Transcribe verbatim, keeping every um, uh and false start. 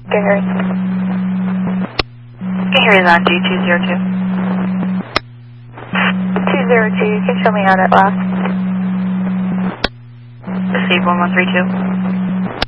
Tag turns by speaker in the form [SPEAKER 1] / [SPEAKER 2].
[SPEAKER 1] Gary.
[SPEAKER 2] Gary's on G two zero two.
[SPEAKER 1] two zero two, you can show me how that last.
[SPEAKER 2] Receive one one three two.